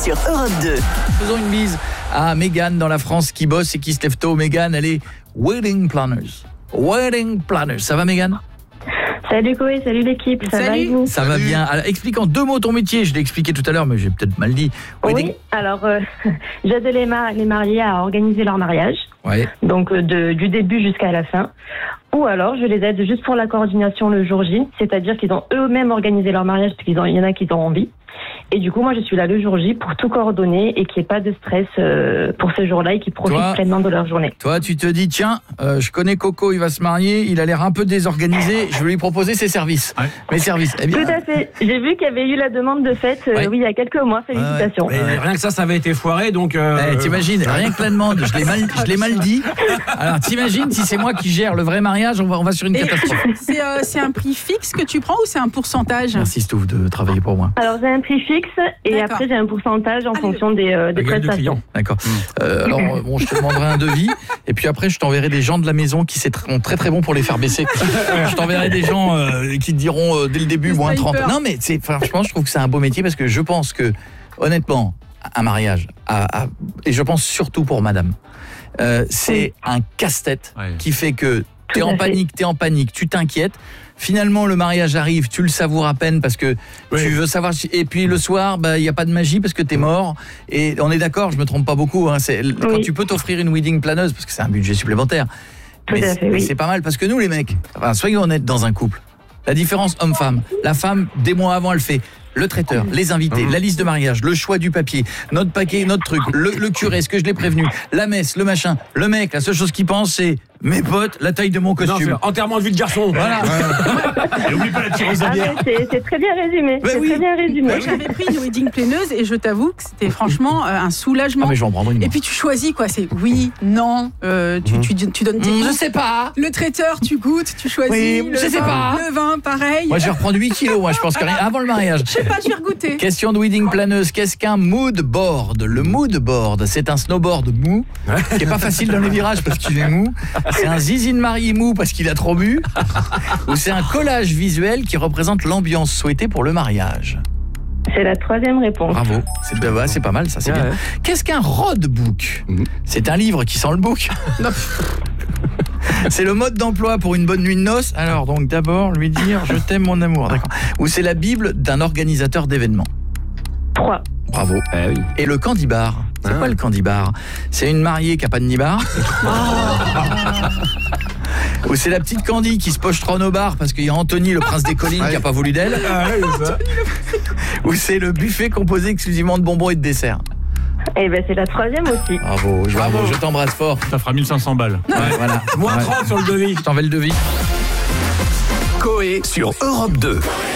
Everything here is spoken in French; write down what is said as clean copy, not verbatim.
sur Europe 2. Faisons une bise à Mégane dans la France qui bosse et qui se lève tôt. Mégane, elle est wedding planners. Wedding planners. Ça va, Mégane ? Salut Koé, salut l'équipe, ça va et vous ? Ça va bien. Alors, explique en 2 mots ton métier. Je l'ai expliqué tout à l'heure, mais j'ai peut-être mal dit. Oui, alors j'aide les mariés à organiser leur mariage, donc du début jusqu'à la fin. Ou alors je les aide juste pour la coordination le jour J, c'est-à-dire qu'ils ont eux-mêmes organisé leur mariage, parce qu'il y en a qui ont envie. Et du coup, moi, je suis là le jour J pour tout coordonner et qu'il n'y ait pas de stress pour ce jour-là et qu'ils profitent pleinement de leur journée. Toi, tu te dis, tiens, je connais Coco, il va se marier, il a l'air un peu désorganisé, je vais lui proposer ses services. Mes services. Eh bien, tout à fait. J'ai vu qu'il y avait eu la demande de fête, oui, il y a quelques mois, félicitations. Rien que ça avait été foiré, donc... t'imagines, rien que la demande, je l'ai mal dit. Alors, t'imagines, si c'est moi qui gère le vrai mariage, on va sur une catastrophe. C'est un prix fixe que tu prends ou c'est un pourcentage ? Merci Stouff de travailler pour moi. Alors, j'ai un prix fixe et après j'ai un pourcentage en fonction des prestations. D'accord. Alors bon, je te demanderai un devis et puis après je t'enverrai des gens de la maison qui sont très très bons pour les faire baisser. Je t'enverrai des gens qui te diront dès le début moins 30. Non mais franchement, je trouve que c'est un beau métier parce que je pense que honnêtement, un mariage et je pense surtout pour madame. C'est un casse-tête qui fait que t'es en panique, tu t'inquiètes. Finalement, le mariage arrive, tu le savoures à peine parce que tu veux savoir. Et puis le soir, il y a pas de magie parce que t'es mort. Et on est d'accord, je me trompe pas beaucoup. Hein, quand tu peux t'offrir une wedding planeuse parce que c'est un budget supplémentaire. Mais c'est pas mal parce que nous, les mecs, soyons honnêtes dans un couple. La différence homme-femme. La femme, des mois avant, elle fait le traiteur, les invités, la liste de mariage, le choix du papier, notre paquet, notre truc, le curé, est-ce que je l'ai prévenu, la messe, le machin. Le mec, la seule chose qu'il pense, c'est mes potes, la taille de mon costume. Non, enterrement de vie de garçon. Voilà. Et oublie pas la tireuse à bière. C'est très bien résumé. Très bien résumé. Moi, j'avais pris une wedding planeuse et je t'avoue que c'était franchement un soulagement. Mais je vais en prendre une. Et puis tu choisis quoi, c'est oui, non, tu donnes tes goûts. Je sais pas. Le traiteur, tu goûtes, tu choisis. Oui, je sais pas. Le vin, pareil. Moi, je vais reprendre 8 kilos, moi, je pense que rien avant le mariage. Je sais pas, je vais regoûter. Question de wedding planeuse, qu'est-ce qu'un mood board ? Le mood board, c'est un snowboard mou, qui est pas facile dans les virages parce qu'il est mou. C'est un zizi de marié mou parce qu'il a trop bu. Ou c'est un collage visuel qui représente l'ambiance souhaitée pour le mariage. C'est la 3e réponse. Bravo, c'est pas mal, ça c'est bien. Qu'est-ce qu'un roadbook ? C'est un livre qui sent le book. C'est le mode d'emploi pour une bonne nuit de noces. Alors donc d'abord lui dire je t'aime mon amour, d'accord. Ou c'est la bible d'un organisateur d'événements. 3. Bravo. Et le candy-bar, c'est quoi le candy-bar ? C'est une mariée qui a pas de nibar. Ou c'est la petite Candy qui se pochetronne au bar parce qu'il y a Anthony, le prince des collines, qui a pas voulu d'elle. Ou c'est le buffet composé exclusivement de bonbons et de desserts. Eh ben c'est la 3e aussi. Bravo, je t'embrasse fort. Ça fera 1500 balles. Voilà. Moins 30 sur le devis. Je t'enverrai le devis. Koé sur Europe 2.